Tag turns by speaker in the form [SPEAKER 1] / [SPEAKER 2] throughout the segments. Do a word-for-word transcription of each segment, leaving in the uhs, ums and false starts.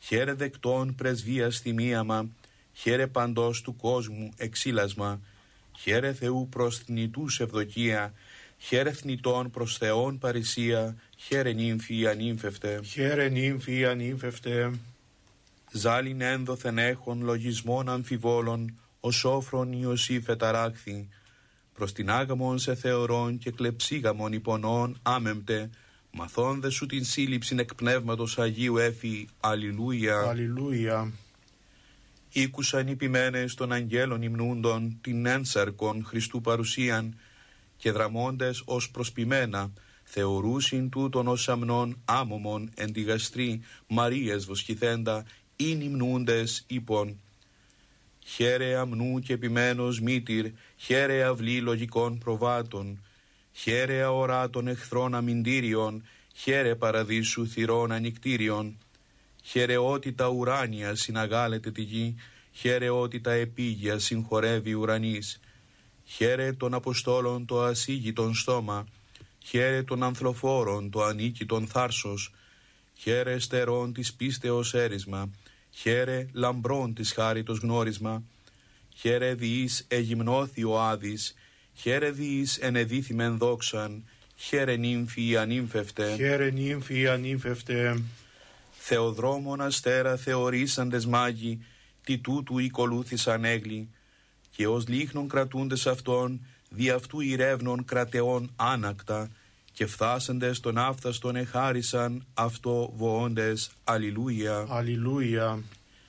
[SPEAKER 1] χαίρε δεκτών πρεσβείας θυμίαμα, χαίρε παντός του κόσμου εξήλασμα, χαίρε Θεού προς θνητούς ευδοκία, χαίρε θνητών προς Θεόν παρησία, χαίρε νύμφη ανύμφευτε.
[SPEAKER 2] Χαίρε νύμφη ανύμφευτε.
[SPEAKER 1] Ζάλιν ένδοθεν έχων λογισμών αμφιβόλων, ο σόφρον Ιωσήφ εταράκθη, προς την άγαμον σε θεωρών και κλεψίγαμον υπονών άμεμπτε, μαθώνδε σου την σύλληψην εκ πνεύματος Αγίου έφη. Αλληλούια.
[SPEAKER 2] Αλληλούια.
[SPEAKER 1] Ήκουσαν οι ποιμένες των αγγέλων υμνούντων την ένσαρκον Χριστού παρουσίαν, και δραμώντες ως προσποιμένα θεωρούσιν τούτον ως αμνών άμωμον εν τη γαστρή Μαρίας βοσχηθέντα, ειν υμνούντες είπων. Χαίρε αμνού και επιμένος μήτηρ, χαίρε αυλή λογικών προβάτων, χαίρε αοράτων εχθρών αμυντήριων, χαίρε παραδείσου θυρών ανικτήριων, χαίρε ότι τα ουράνια συναγάλεται τη γη, χαίρε ότι τα επίγεια συγχωρεύει ουρανής, χαίρε των Αποστόλων το ασίγητον στόμα, χαίρε των ανθροφόρων το ανίκητον θάρσος, χαίρε στερών της πίστεως έρισμα, χαίρε λαμπρών της χάριτος γνώρισμα, χαίρε διείς εγυμνώθη ο Άδης, χαίρε διείς ενεδίθημεν δόξαν, χαίρε νύμφη ανύμφευτε.
[SPEAKER 2] Χαίρε νύμφη ανύμφευτε.
[SPEAKER 1] Θεοδρόμων αστέρα θεωρήσαντες μάγοι, τι τούτου οικολούθησαν έγλοι, και ως λίχνον κρατούντες αυτών, δι' αυτού ηρεύνων κρατεών άνακτα, και φθάσαντες τον άφθαστον εχάρισαν αυτό βοώντες. Αλληλούια.
[SPEAKER 2] Αλληλούια.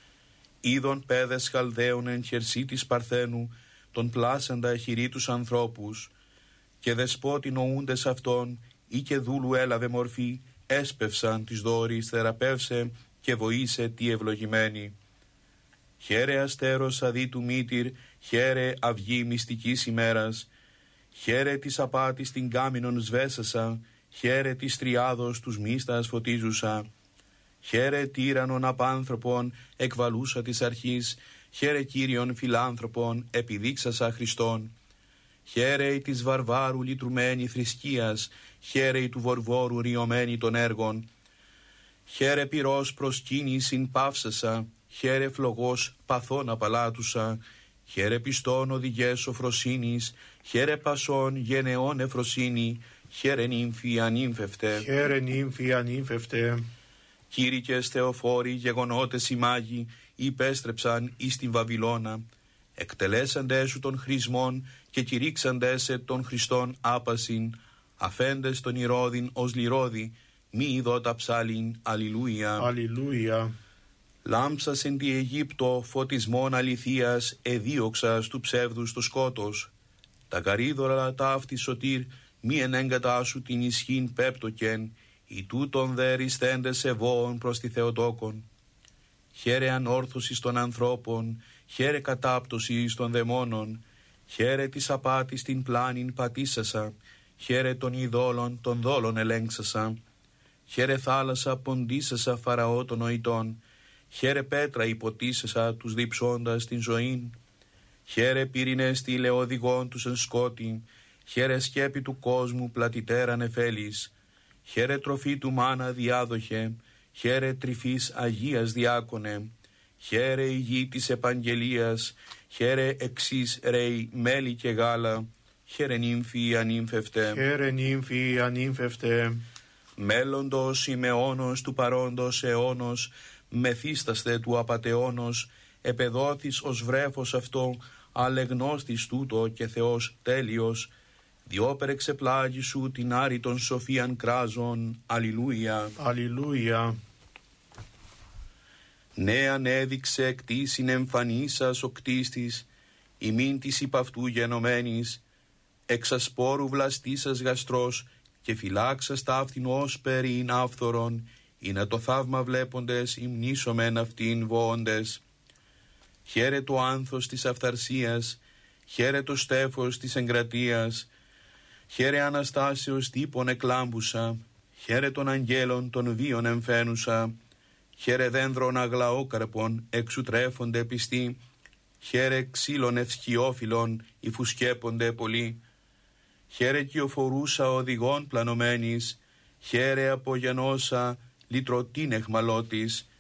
[SPEAKER 1] Είδων πέδες Χαλδαίων εν χερσί της Παρθένου, τον πλάσαντα χειρί τους ανθρώπους, και δεσπότη νοούντες αυτών, ή και δούλου έλαβε μορφή, έσπευσαν της δόρης θεραπεύσε και βοήσε τη ευλογημένη. Χαίρε αστέρος αδίτου μήτηρ, χαίρε αυγή μυστικής ημέρας, χαίρε της απάτης την κάμινον σβέσασα, χαίρε της τριάδος τους μίστας φωτίζουσα, χαίρε τύρανον απάνθρωπον εκβαλούσα της αρχής, χαίρε Κύριον φιλάνθρωπον επιδείξασα Χριστόν, χαίρε της βαρβάρου λυτρουμένη θρησκείας, χαίρε του βορβόρου ριωμένη των έργων, χαίρε πυρός προσκύνησιν παύσασα, χαίρε φλογός παθών απαλάτουσα, χαίρε πιστών οδηγές σοφροσύνης, χαίρε πασών γενεών εφροσύνη, χαίρε νύμφη ανύμφευτε.
[SPEAKER 2] Χαίρε νύμφη ανύμφευτε.
[SPEAKER 1] Κήρυκες Θεοφόροι γεγονότες οι μάγοι, υπέστρεψαν εις την Βαβυλώνα, εκτελέσαντες σου των χρησμών και κηρύξαντες σε των Χριστών άπασιν, αφέντες τον Ηρώδην ως λιρώδη, μη ειδώτα ψάλιν. Αλληλούια.
[SPEAKER 2] Αλληλούια.
[SPEAKER 1] Λάμψας εν τη Αιγύπτο φωτισμόν αληθείας, εδίωξας του ψεύδους το σκότος. Τα καρύδωρα ταύτη σωτήρ, μη ενέγκατά σου την ισχύν πέπτοκεν, ή τούτον δε ριστέντες ευώων προς τη Θεοτόκον. Χαίρε ανόρθωσης των ανθρώπων, χαίρε κατάπτωσης των δαιμόνων, χαίρε της απάτης την πλάνην πατήσασα, χαίρε των ειδόλων των δόλων ελέγξασα, χαίρε θάλασσα ποντίσασα Φαραώ των νοητών, χαίρε πέτρα υποτίσασα τους διψώντας την ζωήν, χαίρε πυρηνές τη ηλεοδηγών τους εν σκότη, χαίρε σκέπη του κόσμου πλατητέρα νεφέλης, χαίρε τροφή του μάνα διάδοχε, χαίρε τρυφής Αγίας διάκονε, χαίρε η γη της επαγγελίας, χαίρε εξής ρέι μέλι και γάλα, χαίρε νύμφη ανύμφευτε.
[SPEAKER 2] Χαίρε νύμφη ανύμφευτε.
[SPEAKER 1] Μέλλοντος ημεώνος του παρόντος αιώνος, μεθύσταστε του απατεώνος, επεδόθης ως βρέφος αυτό, αλεγνώστης τούτο και Θεός τέλειος, διόπερεξε πλάγι σου την άρρητον σοφίαν κράζον. Αλληλούια.
[SPEAKER 2] Αλληλούια.
[SPEAKER 1] Ναι ανέδειξε κτήσιν εμφανίσας ο κτίστης, ημίν της υπ' αυτού γενομένης, εξασπόρου βλαστήσας γαστρός, και φυλάξας ταύτην ως περίν άφθορον, ή να το θαύμα βλέποντες υμνήσομεν αυτήν βοώντες. Χαίρε το άνθος της αυθαρσίας, χαίρε το στέφος της εγκρατείας, χαίρε Αναστάσεως τύπων εκλάμπουσα, χαίρε των αγγέλων των βίων εμφαίνουσα, χαίρε δένδρων αγλαόκαρπων εξουτρέφονται πιστοί, χαίρε ξύλων ευσχιόφιλων υφουσκέπονται πολλοί, χαίρε κυοφορούσα οδηγών πλανωμένης, χαίρε απογενώσα λυτρωτήν εχμαλώτης,